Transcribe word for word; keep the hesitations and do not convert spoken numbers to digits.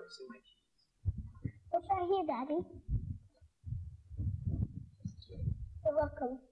missing my keys. What's right here, Daddy? You're welcome.